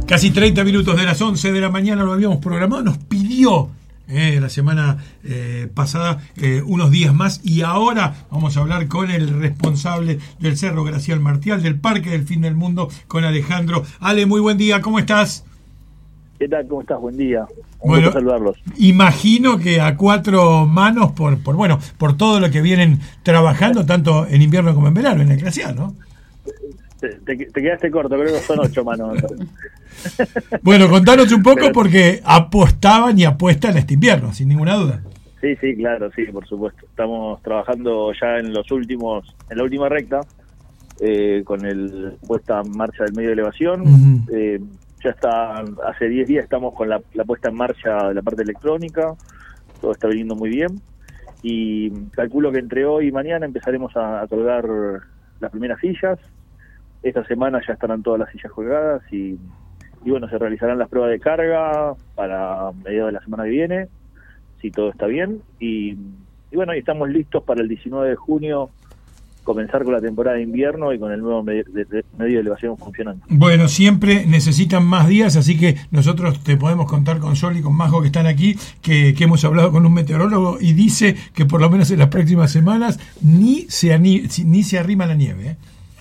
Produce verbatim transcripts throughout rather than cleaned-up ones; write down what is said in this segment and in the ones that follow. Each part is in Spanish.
Casi treinta minutos de las once de la mañana lo habíamos programado, nos pidió eh, la semana eh, pasada eh, unos días más, y ahora vamos a hablar con el responsable del Cerro Gracial Martial, del Parque del Fin del Mundo, con Alejandro. Ale, muy buen día, ¿cómo estás? ¿Qué tal? ¿Cómo estás? Buen día. Un bueno, gusto saludarlos. Imagino que a cuatro manos por, por bueno, por todo lo que vienen trabajando, tanto en invierno como en verano, en el glaciar, ¿no? Te, te, te quedaste corto, creo que son ocho manos. Bueno, contanos un poco, Pero, porque apostaban y apuestan este invierno, sin ninguna duda. Sí, sí, claro, sí, por supuesto. Estamos trabajando ya en los últimos, en la última recta, eh, con el puesta en marcha del medio de elevación. Uh-huh. eh, ya está, hace diez días estamos con la, la puesta en marcha de la parte electrónica, todo está viniendo muy bien, y calculo que entre hoy y mañana empezaremos a, a colgar las primeras sillas. Esta semana ya estarán todas las sillas colgadas y, y bueno, se realizarán las pruebas de carga para mediados de la semana que viene, si todo está bien, y, y bueno, y estamos listos para el diecinueve de junio comenzar con la temporada de invierno y con el nuevo medio de, de, medio de elevación funcionando. Bueno, siempre necesitan más días, así que nosotros te podemos contar con Sol y con Majo, que están aquí, que, que hemos hablado con un meteorólogo y dice que por lo menos en las próximas semanas ni se, ani, ni se arrima la nieve, ¿eh?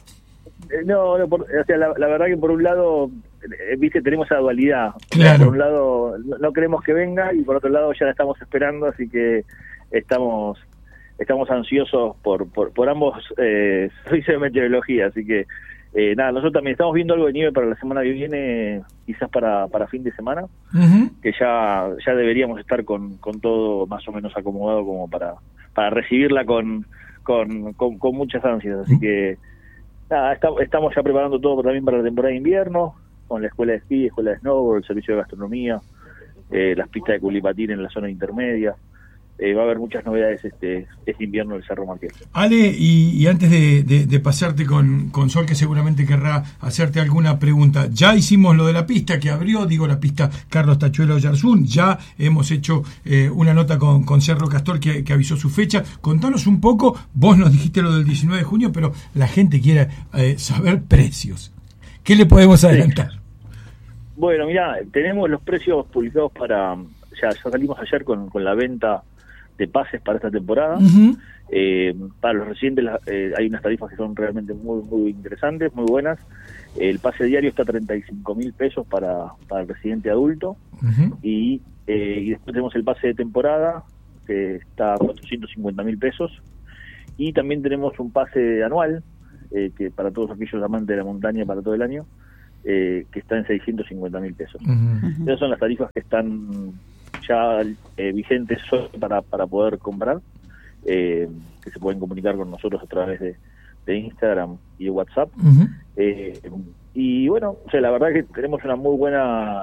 No, no por, o sea, la, la verdad que por un lado, eh, viste, tenemos esa dualidad. Claro. Por un lado no, no queremos que venga, y por otro lado ya la estamos esperando, así que estamos estamos ansiosos por por, por ambos eh, servicios de meteorología, así que eh, nada, nosotros también estamos viendo algo de nieve para la semana que viene, quizás para para fin de semana, uh-huh. que ya ya deberíamos estar con, con todo más o menos acomodado como para para recibirla con con, con, con muchas ansias, así uh-huh. que nada, está, estamos ya preparando todo también para la temporada de invierno, con la escuela de esquí, escuela de snowboard, el servicio de gastronomía, eh, las pistas de culipatín en la zona intermedia. Eh, va a haber muchas novedades este este invierno del Cerro Martial. Ale, y, y antes de, de, de pasarte con, con Sol, que seguramente querrá hacerte alguna pregunta, ya hicimos lo de la pista que abrió, digo la pista Carlos Tachuelo Yarzún, ya hemos hecho eh, una nota con, con Cerro Castor que, que avisó su fecha. Contanos un poco, vos nos dijiste lo del diecinueve de junio, pero la gente quiere eh, saber precios. ¿Qué le podemos adelantar? Sí. Bueno, mira, tenemos los precios publicados para, ya, ya salimos ayer con, con la venta de pases para esta temporada. Uh-huh. Eh, para los residentes eh, hay unas tarifas que son realmente muy muy interesantes, muy buenas. El pase diario está a treinta y cinco mil pesos para, para el residente adulto. Uh-huh. y, eh, y después tenemos el pase de temporada, que está a cuatrocientos cincuenta mil pesos. Y también tenemos un pase anual, eh, que para todos aquellos amantes de la montaña para todo el año, eh, que está en seiscientos cincuenta mil pesos. Uh-huh. Esas son las tarifas que están ya eh, vigentes para para poder comprar, eh, que se pueden comunicar con nosotros a través de, de Instagram y de WhatsApp. Uh-huh. eh, y bueno, o sea, la verdad que tenemos una muy buena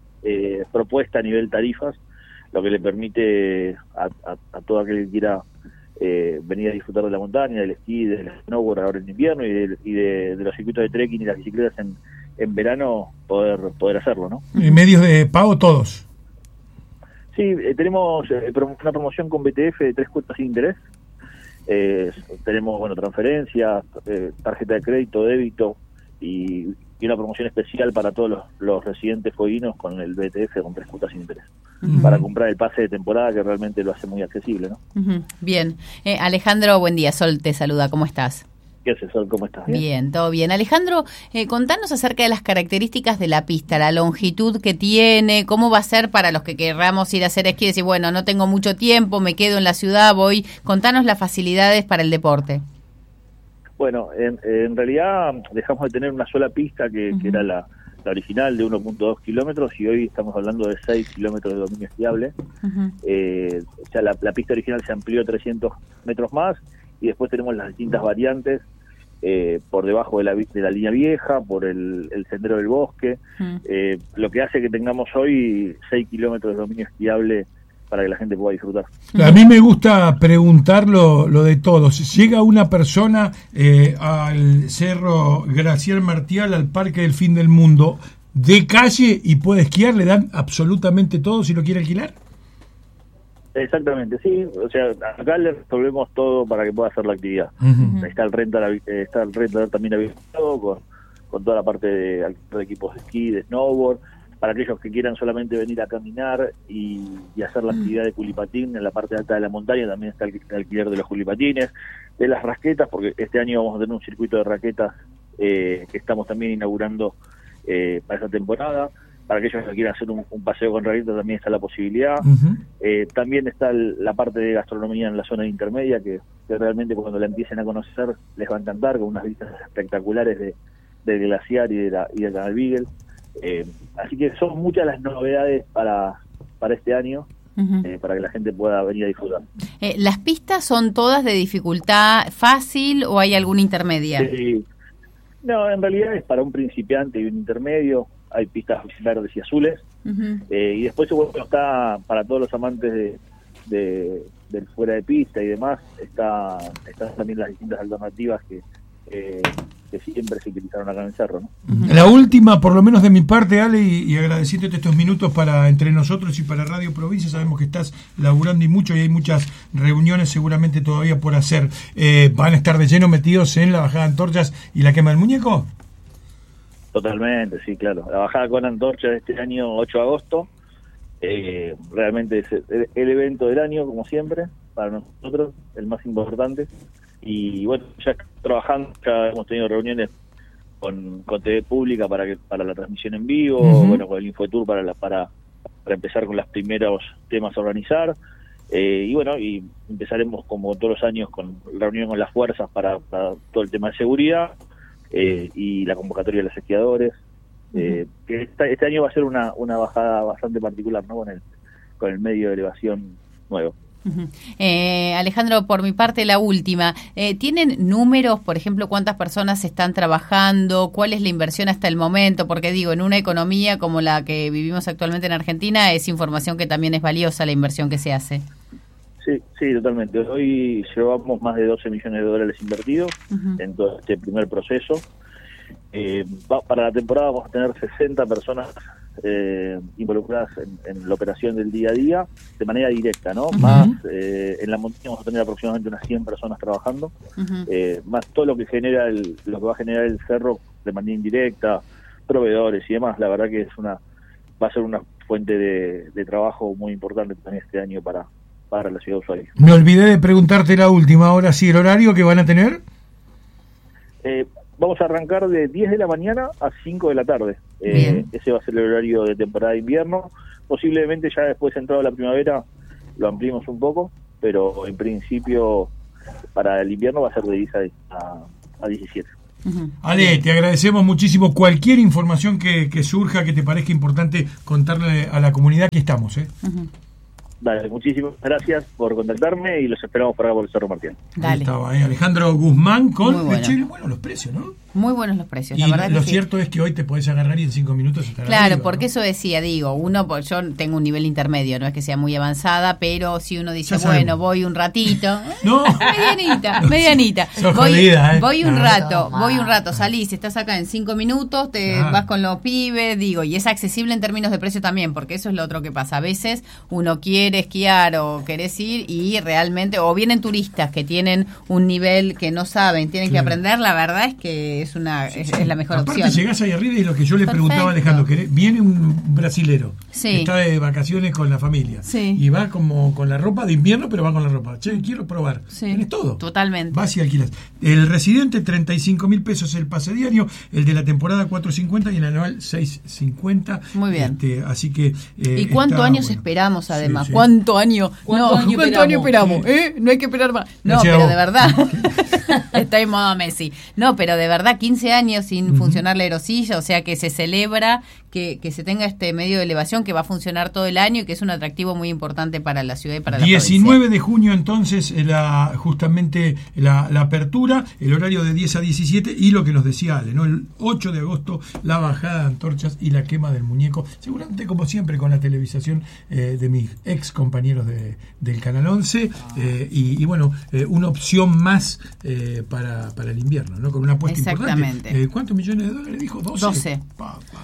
eh, propuesta a nivel tarifas, lo que le permite a, a, a todo aquel que quiera eh, venir a disfrutar de la montaña, del esquí, del snowboard ahora en invierno, y de, y de, de los circuitos de trekking y las bicicletas en, en verano, poder poder hacerlo, ¿no? ¿Y medios de pago todos? Sí, eh, tenemos eh, una promoción con B T F de tres cuotas sin interés. Eh, tenemos, bueno, transferencias, eh, tarjeta de crédito, débito, y, y una promoción especial para todos los, los residentes fueguinos con el B T F con tres cuotas sin interés. Uh-huh. Para comprar el pase de temporada, que realmente lo hace muy accesible, ¿no? Uh-huh. Bien. Eh, Alejandro, buen día. Sol te saluda. ¿Cómo estás? ¿Qué haces, Sol? ¿Cómo estás? Bien, bien, todo bien. Alejandro, eh, contanos acerca de las características de la pista, la longitud que tiene, cómo va a ser para los que querramos ir a hacer esquí y decir, bueno, no tengo mucho tiempo, me quedo en la ciudad, voy. Contanos las facilidades para el deporte. Bueno, en, en realidad dejamos de tener una sola pista que, uh-huh. que era la, la original de uno punto dos kilómetros, y hoy estamos hablando de seis kilómetros de dominio esquiable. Uh-huh. Eh, o sea, la, la pista original se amplió trescientos metros más, y después tenemos las distintas variantes eh, por debajo de la, de la línea vieja, por el, el sendero del bosque, uh-huh. eh, lo que hace que tengamos hoy seis kilómetros de dominio esquiable para que la gente pueda disfrutar. A mí me gusta preguntar lo, lo de todos. Llega una persona eh, al Cerro Gracial Martial, al Parque del Fin del Mundo, de calle, y puede esquiar, le dan absolutamente todo si lo quiere alquilar. Exactamente, sí, o sea, acá le resolvemos todo para que pueda hacer la actividad. Uh-huh. Está el rental, está el rental también habilitado con, con toda la parte de, de equipos de esquí, de snowboard, para aquellos que quieran solamente venir a caminar y, y hacer la actividad de culipatín en la parte alta de la montaña, también está el, el alquiler de los culipatines, de las raquetas, porque este año vamos a tener un circuito de raquetas eh, que estamos también inaugurando eh, para esta temporada. Para aquellos que quieran hacer un, un paseo con raquetas también está la posibilidad. Uh-huh. Eh, también está el, la parte de gastronomía en la zona intermedia, que, que realmente cuando la empiecen a conocer les va a encantar, con unas vistas espectaculares de, del glaciar y, de la, y del Canal Beagle. Eh, así que son muchas las novedades para, para este año, uh-huh. eh, para que la gente pueda venir a disfrutar. Eh, ¿Las pistas son todas de dificultad fácil o hay alguna intermedia? Sí. No, en realidad es para un principiante y un intermedio. Hay pistas verdes y azules, uh-huh. eh, y después bueno, está para todos los amantes de, de del fuera de pista y demás, está están también las distintas alternativas que, eh, que siempre se utilizaron acá en el cerro, ¿no? Uh-huh. La última, por lo menos de mi parte, Ale, y, y agradeciéndote estos minutos para entre nosotros y para Radio Provincia. Sabemos que estás laburando y mucho, y hay muchas reuniones seguramente todavía por hacer. Eh, ¿Van a estar de lleno metidos en la bajada de antorchas y la quema del muñeco? Totalmente, sí, claro. La bajada con antorcha de este año, ocho de agosto, eh, realmente es el, el evento del año, como siempre, para nosotros, el más importante. Y bueno, ya trabajando, ya hemos tenido reuniones con, con T V Pública para que para la transmisión en vivo, uh-huh. bueno, con el Infotour para, la, para para empezar con los primeros temas a organizar. Eh, y bueno, y empezaremos como todos los años con reunión con las fuerzas para, para todo el tema de seguridad. Eh, y la convocatoria de los esquiadores, eh, uh-huh. que esta, este año va a ser una, una bajada bastante particular, ¿no? Con el, con el medio de elevación nuevo. Uh-huh. Eh, Alejandro, por mi parte la última, eh, ¿tienen números, por ejemplo, cuántas personas están trabajando, cuál es la inversión hasta el momento? Porque digo, en una economía como la que vivimos actualmente en Argentina, es información que también es valiosa la inversión que se hace. Sí, sí, totalmente. Hoy llevamos más de doce millones de dólares invertidos uh-huh. en todo este primer proceso. Eh, va, para la temporada vamos a tener sesenta personas eh, involucradas en, en la operación del día a día, de manera directa, ¿no? Uh-huh. Más eh, en la montaña vamos a tener aproximadamente unas cien personas trabajando, uh-huh. eh, más todo lo que genera el, lo que va a generar el cerro de manera indirecta, proveedores y demás. La verdad que es una va a ser una fuente de, de trabajo muy importante también este año para para la ciudad de Ushuaia. Me olvidé de preguntarte la última hora, sí, el horario que van a tener. Eh, vamos a arrancar de diez de la mañana a cinco de la tarde. Eh, ese va a ser el horario de temporada de invierno. Posiblemente ya después, entrado la primavera, lo ampliemos un poco, pero en principio para el invierno va a ser de diez a diecisiete. Uh-huh. Ale, te agradecemos muchísimo. Cualquier información que, que surja, que te parezca importante contarle a la comunidad, aquí estamos, ¿eh? Uh-huh. Dale, muchísimas gracias por contactarme y los esperamos para acá por el Cerro Martín. Dale. Ahí estaba, ¿eh? Alejandro Guzmán con... Muy bueno. Che, bueno, los precios, ¿no? Muy buenos los precios, la y verdad lo que cierto sí. es que hoy te podés agarrar y en cinco minutos estar Claro, arriba, porque ¿no? eso decía, digo, uno, pues yo tengo un nivel intermedio, no es que sea muy avanzada, pero si uno dice, Ya bueno, sabemos. voy un ratito, No. medianita, medianita, Sos voy, jodida, ¿eh? voy un No. rato, voy un rato, salís, estás acá en cinco minutos, te Ah. vas con los pibes, digo, y es accesible en términos de precio también, porque eso es lo otro que pasa, a veces uno quiere esquiar o querés ir y realmente, o vienen turistas que tienen un nivel que no saben, tienen Claro. que aprender, la verdad es que es una es, es la mejor Aparte, opción. llegás ahí arriba y lo que yo le Perfecto. preguntaba a Alejandro, que viene un brasilero Sí. que está de vacaciones con la familia Sí. y va como con la ropa de invierno, pero va con la ropa. Che, quiero probar. Sí. Tienes todo. Totalmente. Vas y alquilas. El residente, treinta y cinco mil pesos el pase diario, el de la temporada cuatro cincuenta y el anual seis cincuenta. Muy bien. Este, así que... Eh, ¿Y cuántos está, años bueno. esperamos además? Sí, sí. ¿Cuánto año? ¿Cuánto no, año ¿cuánto año esperamos? Sí. ¿Eh? No hay que esperar más. No, Gracias pero a de vos. verdad. Está en modo Messi. No, pero de verdad, quince años sin Ujú. funcionar la aerosilla, o sea que se celebra que, que se tenga este medio de elevación que va a funcionar todo el año y que es un atractivo muy importante para la ciudad y para la diecinueve de junio entonces la, justamente la, la apertura, el horario de diez a diecisiete y lo que nos decía Ale, ¿no? El ocho de agosto la bajada de antorchas y la quema del muñeco, seguramente como siempre con la televisación eh, de mis ex compañeros de, del Canal once eh, y, y bueno, eh, una opción más eh, para, para el invierno, ¿no? Con una apuesta Exactamente. importante. Eh, ¿Cuántos millones de dólares dijo? doce. doce. Pa, pa.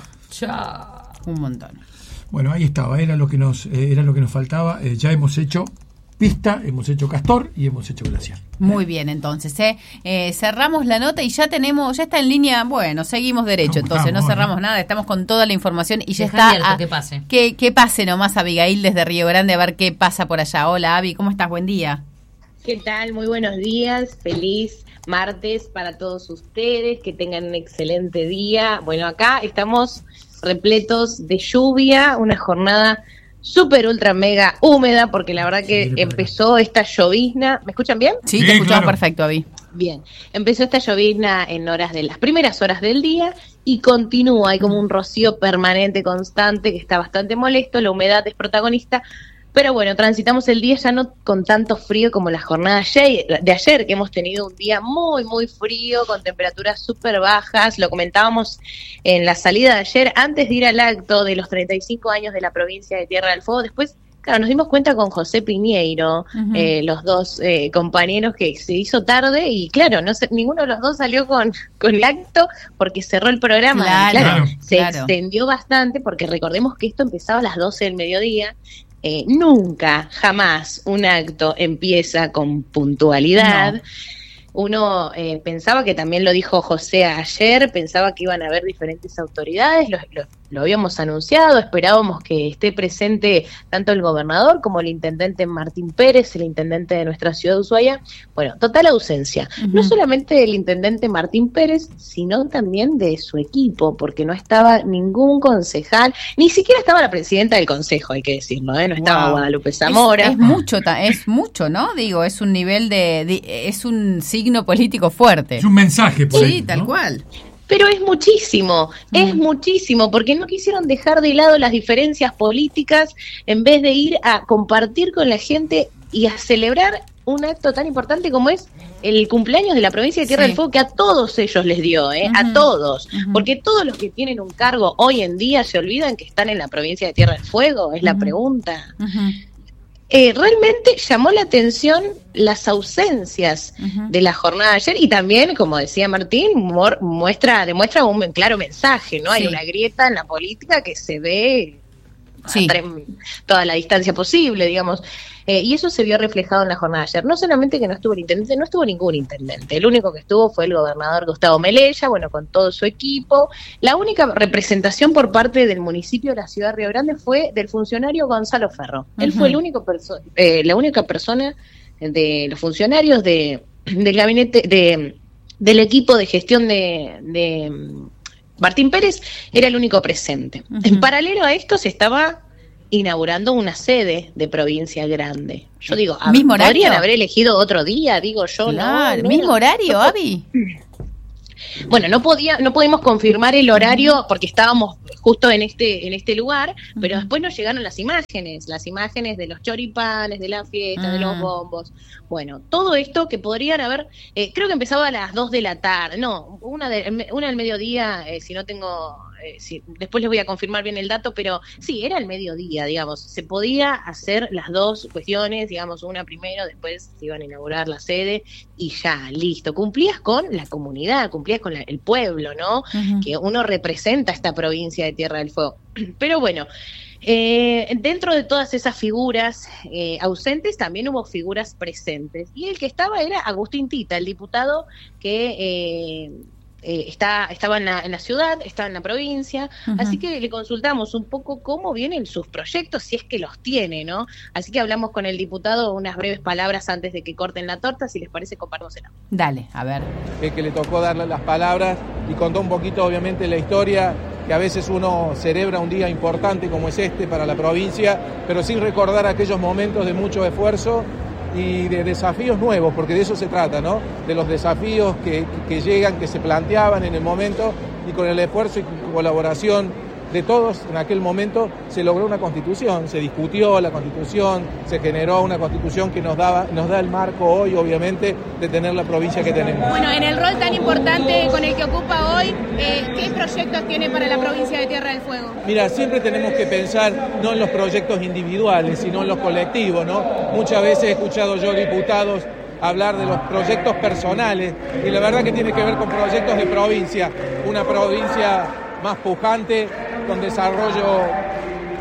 Ya. Un montón. Bueno, ahí estaba, era lo que nos, eh, era lo que nos faltaba, eh, ya hemos hecho pista, hemos hecho Castor y hemos hecho Glaciar. Muy bien, entonces, ¿eh? Eh, cerramos la nota y ya tenemos, ya está en línea, bueno, seguimos derecho, ¿Cómo entonces estamos, no cerramos no? nada, estamos con toda la información y ya Deja está. abierto, a, que pase. Que, que pase nomás Abigail desde Río Grande a ver qué pasa por allá. Hola, Abi, ¿cómo estás? Buen día. ¿Qué tal? Muy buenos días, feliz martes para todos ustedes, que tengan un excelente día. Bueno, acá estamos repletos de lluvia, una jornada súper, ultra, mega húmeda, porque la verdad que Sí, empezó esta llovizna. ¿Me escuchan bien? Sí, Sí, te escuchamos claro. perfecto, Abi. Bien, empezó esta llovizna en horas de las primeras horas del día y continúa, hay como un rocío permanente, constante, que está bastante molesto, la humedad es protagonista. Pero bueno, transitamos el día ya no con tanto frío como la jornada ayer, de ayer, que hemos tenido un día muy, muy frío, con temperaturas súper bajas. Lo comentábamos en la salida de ayer, antes de ir al acto de los treinta y cinco años de la provincia de Tierra del Fuego. Después, claro, nos dimos cuenta con José Piñeiro, Uh-huh. eh, los dos eh, compañeros, que se hizo tarde y claro, no sé, ninguno de los dos salió con, con el acto porque cerró el programa. Claro, Claro. se claro. extendió bastante porque recordemos que esto empezaba a las doce del mediodía. Eh, nunca, jamás un acto empieza con puntualidad. No. Uno eh, pensaba, que también lo dijo José ayer, pensaba que iban a haber diferentes autoridades, lo, lo, lo habíamos anunciado, esperábamos que esté presente tanto el gobernador como el intendente Martín Pérez, el intendente de nuestra ciudad de Ushuaia. Bueno, total ausencia. Uh-huh. No solamente del intendente Martín Pérez, sino también de su equipo, porque no estaba ningún concejal, ni siquiera estaba la presidenta del consejo, hay que decirlo, ¿eh? No estaba Wow. Guadalupe Zamora. Es, es mucho, ta- es mucho, ¿no? Digo, es un nivel de, de- es un signo político fuerte. Es un mensaje por Sí, ahí, tal ¿no? cual. Pero es muchísimo, es Mm. muchísimo, porque no quisieron dejar de lado las diferencias políticas en vez de ir a compartir con la gente y a celebrar un acto tan importante como es el cumpleaños de la provincia de Tierra Sí. del Fuego, que a todos ellos les dio, ¿eh? Ujú. A todos, Ujú. porque todos los que tienen un cargo hoy en día se olvidan que están en la provincia de Tierra del Fuego, es la Ujú. pregunta. Ujú, Eh, realmente llamó la atención las ausencias ujú. de la jornada de ayer y también, como decía Martín, mor- muestra demuestra un claro mensaje, ¿no? Hay Sí. una grieta en la política que se ve Sí. a tre- toda la distancia posible, digamos. Eh, y eso se vio reflejado en la jornada de ayer. No solamente que no estuvo el intendente, no estuvo ningún intendente. El único que estuvo fue el gobernador Gustavo Melella, bueno, con todo su equipo. La única representación por parte del municipio de la ciudad de Río Grande fue del funcionario Gonzalo Ferro. Él Ujú. fue el único perso- eh, la única persona de los funcionarios de, del gabinete, de, del equipo de gestión de, de mm, Martín Pérez, era el único presente. Ujú. En paralelo a esto se estaba inaugurando una sede de Provincia Grande. Yo digo, a- ¿Mismo horario? podrían haber elegido otro día, digo yo, Claro, no, no mismo era- horario, no, Avi. Bueno, no podía, no pudimos confirmar el horario porque estábamos justo en este, en este lugar, pero Ujú. después nos llegaron las imágenes, las imágenes de los choripanes, de la fiesta, de Ah. los bombos. Bueno, todo esto que podrían haber, eh, creo que empezaba a las dos de la tarde, no, una de, una del mediodía, eh, si no tengo, eh, si, después les voy a confirmar bien el dato, pero sí, era el mediodía, digamos, se podía hacer las dos cuestiones, digamos, una primero, después se iban a inaugurar la sede y ya, listo, cumplías con la comunidad, cumplías con la- el pueblo, ¿no? Ujú. Que uno representa esta provincia de Tierra del Fuego. Pero bueno, eh, dentro de todas esas figuras eh, ausentes también hubo figuras presentes. Y el que estaba era Agustín Tita, el diputado que eh, eh, está, estaba en la, en la ciudad, estaba en la provincia. Ujú. Así que le consultamos un poco cómo vienen sus proyectos, si es que los tiene, ¿no? Así que hablamos con el diputado unas breves palabras antes de que corten la torta. Si les parece, compartimos el audio. Dale, a ver. eh, que le tocó darle las palabras y contó un poquito obviamente la historia, que a veces uno celebra un día importante como es este para la provincia, pero sin recordar aquellos momentos de mucho esfuerzo y de desafíos nuevos, porque de eso se trata, ¿no? De los desafíos que, que llegan, que se planteaban en el momento, y con el esfuerzo y colaboración de todos en aquel momento se logró una constitución, se discutió la constitución, se generó una constitución que nos daba, nos da el marco hoy, obviamente, de tener la provincia que tenemos. Bueno, en el rol tan importante con el que ocupa hoy, eh, ¿qué proyectos tiene para la provincia de Tierra del Fuego? Mira, siempre tenemos que pensar no en los proyectos individuales, sino en los colectivos, ¿no? Muchas veces he escuchado yo diputados hablar de los proyectos personales y la verdad que tiene que ver con proyectos de provincia, una provincia más pujante, con desarrollo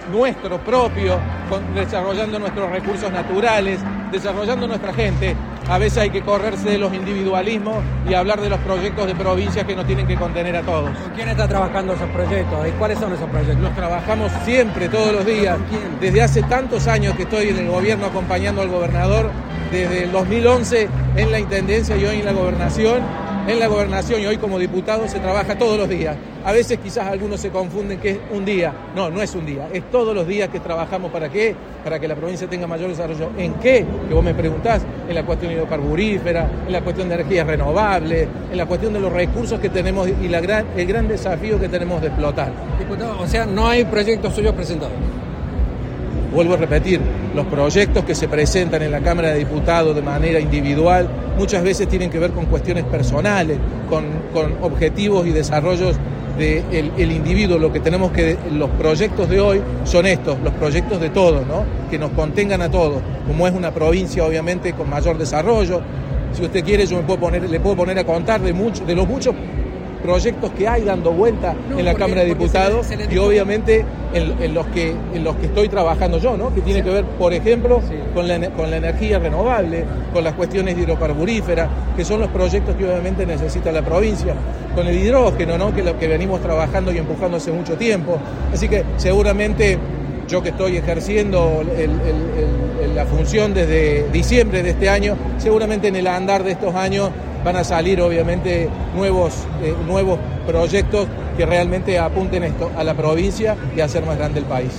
nuestro propio, con, desarrollando nuestros recursos naturales, desarrollando nuestra gente. A veces hay que correrse de los individualismos y hablar de los proyectos de provincias que nos tienen que contener a todos. ¿Con quién está trabajando esos proyectos? ¿Y cuáles son esos proyectos? Los trabajamos siempre, todos los días. Desde hace tantos años que estoy en el gobierno acompañando al gobernador, desde el dos mil once en la intendencia y hoy en la gobernación. En la gobernación y hoy como diputado se trabaja todos los días. A veces quizás algunos se confunden que es un día. No, no es un día. Es todos los días que trabajamos. ¿Para qué? Para que la provincia tenga mayor desarrollo. ¿En qué? Que vos me preguntás. En la cuestión hidrocarburífera, en la cuestión de energías renovables, en la cuestión de los recursos que tenemos y la gran, el gran desafío que tenemos de explotar. Diputado, o sea, no hay proyectos suyos presentados. Vuelvo a repetir, los proyectos que se presentan en la Cámara de Diputados de manera individual muchas veces tienen que ver con cuestiones personales, con, con objetivos y desarrollos del de el individuo. Lo que tenemos que, los proyectos de hoy son estos, los proyectos de todos, ¿no? Que nos contengan a todos, como es una provincia obviamente con mayor desarrollo. Si usted quiere, yo me puedo poner, le puedo poner a contar de, mucho, de los muchos proyectos que hay dando vuelta no, en la porque, Cámara de Diputados se le, se le y obviamente en, en los que en los que estoy trabajando yo, ¿no? Que tiene sí. que ver, por ejemplo, sí. con la con la energía renovable, con las cuestiones hidrocarburíferas, que son los proyectos que obviamente necesita la provincia, con el hidrógeno, ¿no? Que lo que venimos trabajando y empujando hace mucho tiempo. Así que seguramente yo que estoy ejerciendo el, el, el, el, la función desde diciembre de este año, seguramente en el andar de estos años van a salir obviamente nuevos, eh, nuevos proyectos que realmente apunten esto a la provincia y a hacer más grande el país.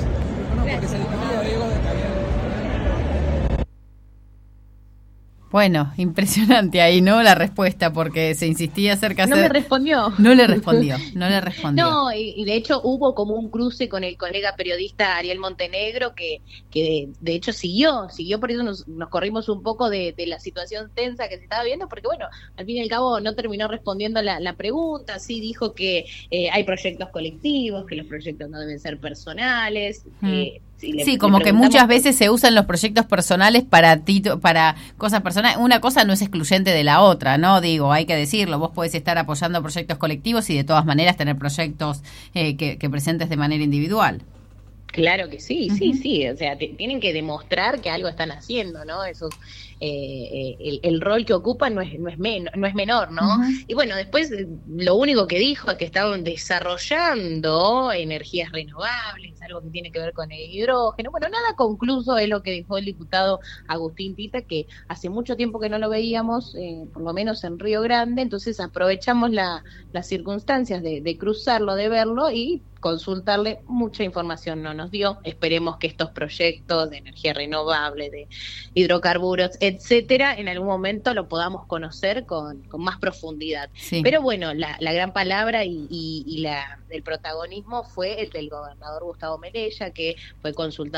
Bueno, impresionante ahí, ¿no? La respuesta, porque se insistía acerca de... No me respondió. No le respondió, no le respondió. No, y, y de hecho hubo como un cruce con el colega periodista Ariel Montenegro, que, que de, de hecho siguió, siguió por eso nos, nos corrimos un poco de, de la situación tensa que se estaba viendo, porque bueno, al fin y al cabo no terminó respondiendo la, la pregunta, sí dijo que eh, hay proyectos colectivos, que los proyectos no deben ser personales, mm. eh, Sí, le, sí, como que muchas veces se usan los proyectos personales para tito, para cosas personales. Una cosa no es excluyente de la otra, ¿no? Digo, hay que decirlo. Vos podés estar apoyando proyectos colectivos y de todas maneras tener proyectos eh, que, que presentes de manera individual. Claro que sí, uh-huh. sí, sí. O sea, te, tienen que demostrar que algo están haciendo, ¿no? Eso, eh, el, el rol que ocupan no es no es, men, no es menor, ¿no? Uh-huh. Y bueno, después lo único que dijo es que estaban desarrollando energías renovables, algo que tiene que ver con el hidrógeno. Bueno, nada concluso es lo que dijo el diputado Agustín Tita, que hace mucho tiempo que no lo veíamos, eh, por lo menos en Río Grande, entonces aprovechamos la, las circunstancias de, de cruzarlo, de verlo y consultarle. Mucha información no nos dio. Esperemos que estos proyectos de energía renovable, de hidrocarburos, etcétera, en algún momento lo podamos conocer con, con más profundidad. Sí. Pero bueno, la, la gran palabra y, y, y la del protagonismo fue el del gobernador Gustavo Melella, que fue consultado